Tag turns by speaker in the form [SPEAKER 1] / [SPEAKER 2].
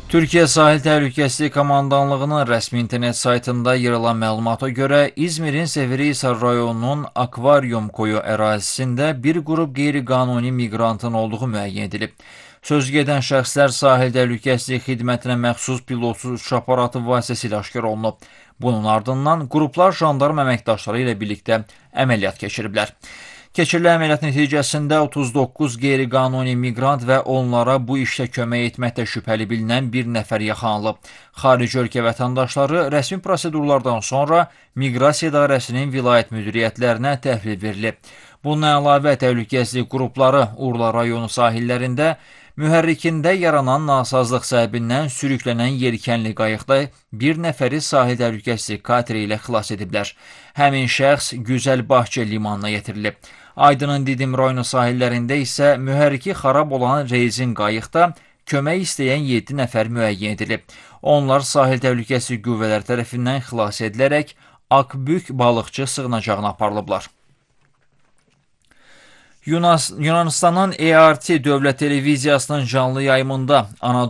[SPEAKER 1] Türkiyə Sahil Təhlükəsizlik Komandanlığının rəsmi internet saytında yer alan məlumata görə İzmirin Severihisar rayonunun Akvaryum koyu ərazisində bir qrup qeyri-qanuni miqrantın olduğu müəyyən edilib. Sözügedən şəxslər Sahil Təhlükəsizlik Xidmətinə məxsus pilotsuz uçuş aparatı vasitəsilə aşkar olunub. Bunun ardından qruplar jandarm əməkdaşları ilə birlikdə əməliyyat keçiriblər. Keçirilən əməliyyat nəticəsində 39 qeyri-qanuni miqrant və onlara bu işdə kömək etməkdə şübhəli bilinən bir nəfər yaxalanılıb. Xarici ölkə vətəndaşları rəsmi prosedurlardan sonra Miqrasiya İdarəsinin vilayət müdiriyyətlərinə təhvil verilib. Bundan əlavə təhlükəsizlik qrupları Urla rayonu sahillərində mühərrikində yaranan nasazlıq səbəbindən sürüklənən yelkənli qayıqda bir nəfəri sahil təhlükəsizlik kateri ilə xilas ediblər. Həmin şəxs Güzəl Bahçe limanına yetirilib. Aydının Didim rayonu sahillərində isə mühərriki xarab olan rezin qayıqda kömək istəyən 7 nəfər müəyyən edilib. Onlar sahil təhlükəsizlik qüvvələri tərəfindən xilas edilərək Akbük balıqçı sığınacağına aparılıblar. Yunanistanın ERT dövlət televiziyasının canlı yayımında Anadolu